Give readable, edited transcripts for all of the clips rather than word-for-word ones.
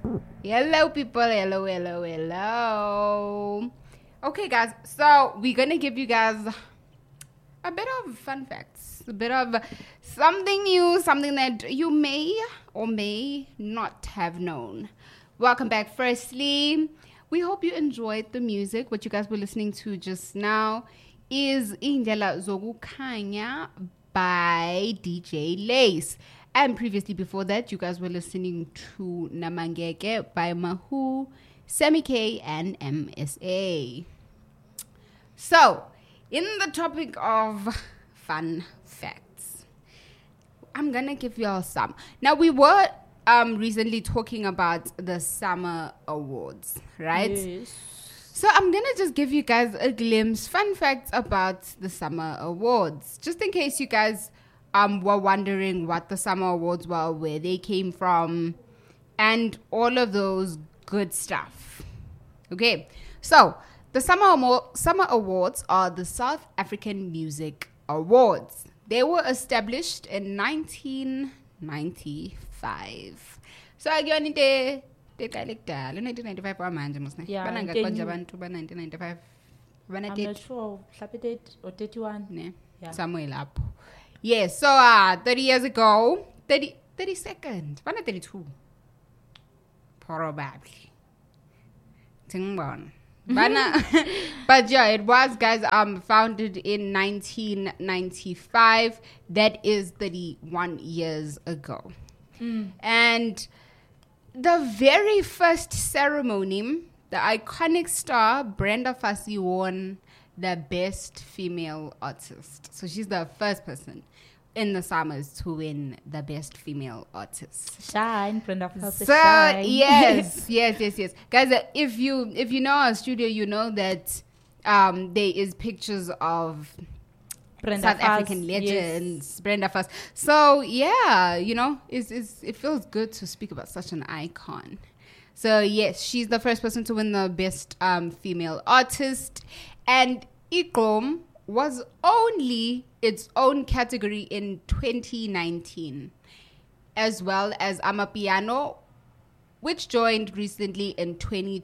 Hello, people. Hello, hello, hello. Okay, guys. So we're gonna give you guys a bit of fun facts, a bit of something new, something that you may or may not have known. Welcome back. Firstly, we hope you enjoyed the music. What you guys were listening to just now is Indlela Zokukhanya by DJ Lace. And previously before that, you guys were listening to Namangeke by Mahu, Semi K, and MSA. So, in the topic of fun facts, I'm going to give you all some. Now, we were recently talking about the Summer Awards, right? Yes. So I'm going to just give you guys a glimpse, fun facts about the Summer Awards. Just in case you guys were wondering what the Summer Awards were, where they came from, and all of those good stuff. Okay, so the Summer Awards are the South African Music Awards. They were established in 1995. So again, they 1995 manje musne. Yeah, Bana ngakonje abantu ba 1995. Bana I'm not sure. 38 or 31. ne. Yeah. Somewhere lapho. Yes, so 30 years ago, 32nd, bana 32. Probably. Tingbon. Bana, but yeah, it was, guys, founded in 1995. That is 31 years ago. And the very first ceremony, the iconic star Brenda Fassie won the Best Female Artist. So she's the first person in the summers to win the Best Female Artist. Shine, Brenda Fassie, So shine. yes, guys. If you know our studio, you know that there is pictures of Brenda South African Fassie, legends, yes. Brenda Fassie. So yeah, you know, it feels good to speak about such an icon. So yes, she's the first person to win the Best Female Artist, and Igom was only its own category in 2019, as well as Amapiano, which joined recently in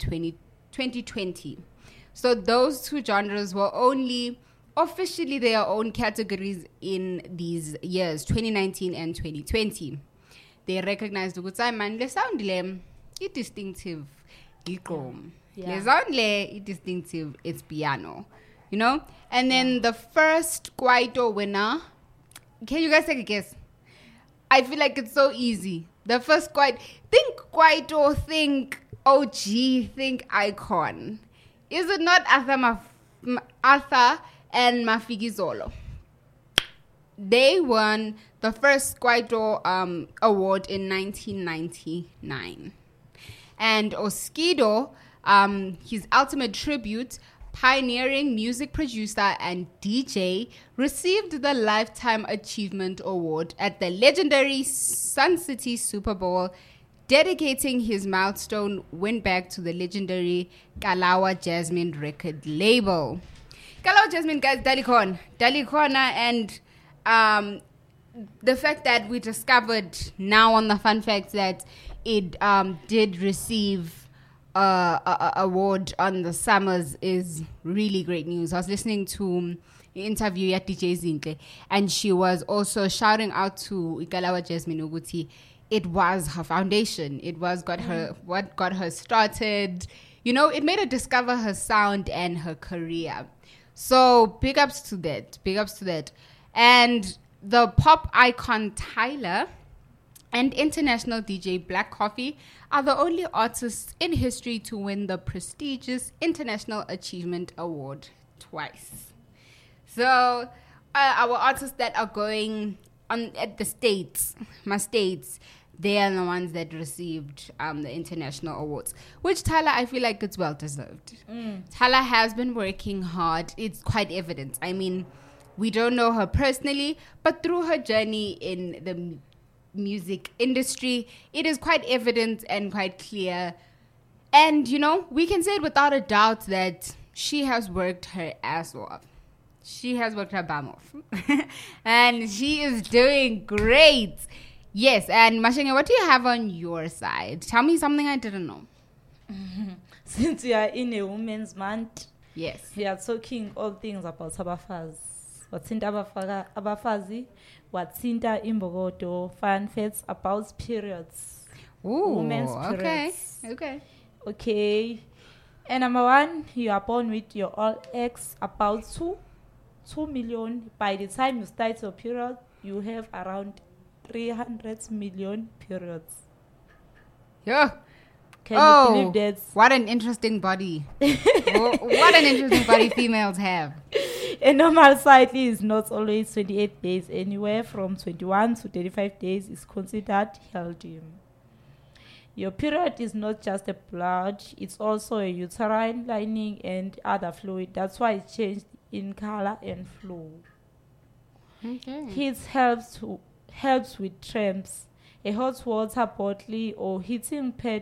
2020. So those two genres were only officially their own categories in these years, 2019 and 2020. They recognized ukuthi man le sound le distinctive igqom. Yeah. Le sound le distinctive it's piano. You know? And then the first Kwaito winner, can you guys take a guess? I feel like it's so easy. The first think Kwaito, think OG, think icon. Is it not Arthur and Mafikizolo? They won the first Kwaito award in 1999. And Oskido, his ultimate tribute, pioneering music producer and DJ, received the Lifetime Achievement Award at the legendary Sun City Super Bowl, dedicating his milestone win back to the legendary Kalawa Jasmine record label. Kalawa Jasmine, guys, Dalikona, and the fact that we discovered now on the fun facts that it did receive a award on the summers is really great news. I was listening to an interview at DJ Zintle, and she was also shouting out to Ikalawa Jasmine Uguti. It was her foundation. It was what got her started. You know, it made her discover her sound and her career. So big ups to that. And the pop icon Tyler and international DJ Black Coffee are the only artists in history to win the prestigious International Achievement Award twice. So our artists that are going on at the States, they are the ones that received the international awards, which Tyler, I feel like it's well deserved. Tyler has been working hard. It's quite evident. I mean, we don't know her personally, but through her journey in the music industry, it is quite evident and quite clear. And, you know, we can say it without a doubt that she has worked her ass off. She has worked her bum off. And she is doing great. Yes, and Mashenge, what do you have on your side? Tell me something I didn't know. Since we are in a women's month, Yes. we are talking all things about abafazi. Wathinta abafazi, wathinta imbokodo, fun facts about periods. Ooh, Women's okay. periods. Okay. Okay. And number one, you are born with your all eggs about 2 million. By the time you start your period, you have around 300 million periods. Yeah. Can you believe that? What an interesting body. What an interesting body females have. A normal cycle is not always 28 days. Anywhere from 21 to 35 days is considered healthy. Your period is not just a blood, it's also a uterine lining and other fluid. That's why it changed in color and flow. Okay. Heat helps with cramps. A hot water bottle or heating pad